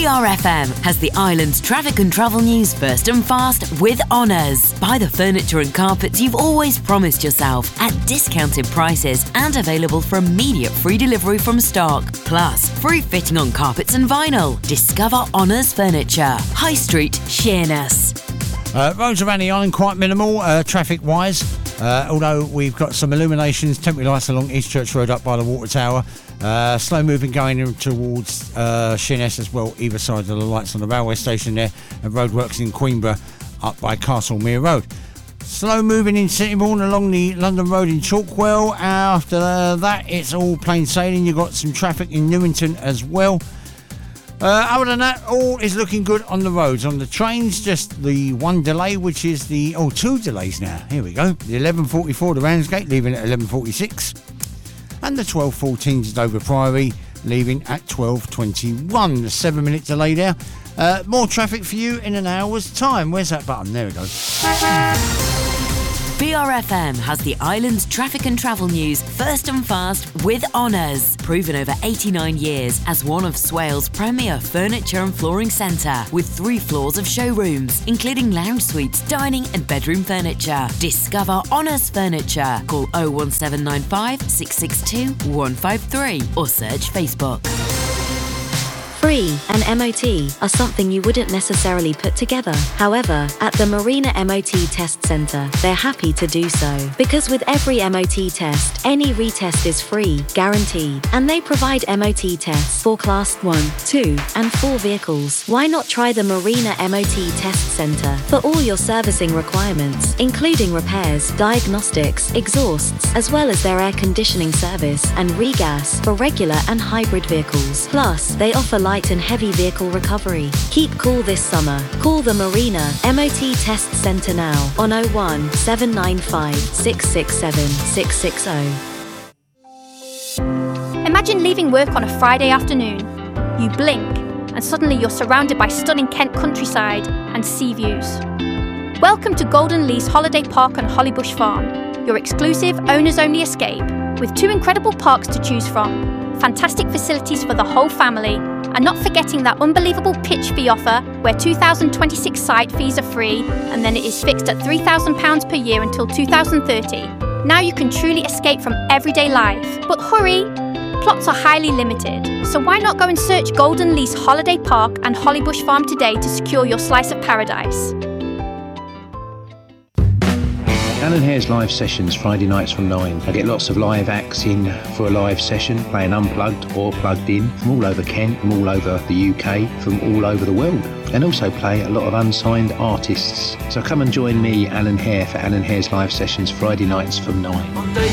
BRFM has the island's traffic and travel news first and fast with Honours. Buy the furniture and carpets you've always promised yourself at discounted prices and available for immediate free delivery from stock. Plus, free fitting on carpets and vinyl. Discover Honours Furniture. High Street, Sheerness. Roads around the island quite minimal traffic-wise, although we've got some illuminations, temporary lights along East Church Road up by the water tower. Slow moving going in towards Sheerness as well, either side of the lights on the railway station there, and roadworks in Queenborough up by Castlemere Road. Slow moving in Sittingbourne along the London Road in Chalkwell. After that, it's all plain sailing. You've got some traffic in Newington as well. Other than that, all is looking good on the roads. On the trains, just the one delay, which is two delays now. Here we go. The 11:44 to Ramsgate, leaving at 11:46. And the 12:14 to Dover Priory, leaving at 12:21. A 7-minute delay there. More traffic for you in an hour's time. Where's that button? There we go. BRFM has the island's traffic and travel news first and fast with Honours. Proven over 89 years as one of Swale's premier furniture and flooring centre, with 3 floors of showrooms, including lounge suites, dining and bedroom furniture. Discover Honours Furniture. Call 01795 662 153 or search Facebook. Free and MOT are something you wouldn't necessarily put together. However, at the Marina MOT Test Centre, they're happy to do so. Because with every MOT test, any retest is free, guaranteed. And they provide MOT tests for Class 1, 2 and 4 vehicles. Why not try the Marina MOT Test Centre for all your servicing requirements, including repairs, diagnostics, exhausts, as well as their air conditioning service and regas for regular and hybrid vehicles. Plus, they offer light and heavy vehicle recovery. Keep cool this summer. Call the Marina MOT Test Centre now on 01 795 667 660. Imagine leaving work on a Friday afternoon. You blink and suddenly you're surrounded by stunning Kent countryside and sea views. Welcome to Golden Lease Holiday Park on Hollybush Farm, your exclusive owners-only escape with 2 incredible parks to choose from, fantastic facilities for the whole family, and not forgetting that unbelievable pitch fee offer where 2026 site fees are free and then it is fixed at £3,000 per year until 2030. Now you can truly escape from everyday life. But hurry! Plots are highly limited, so why not go and search Golden Lease Holiday Park and Hollybush Farm today to secure your slice of paradise. Alan Hare's live sessions Friday nights from 9. I get lots of live acts in for a live session, playing unplugged or plugged in from all over Kent, from all over the UK, from all over the world. And also play a lot of unsigned artists. So come and join me, Alan Hare, for Alan Hare's live sessions Friday nights from 9.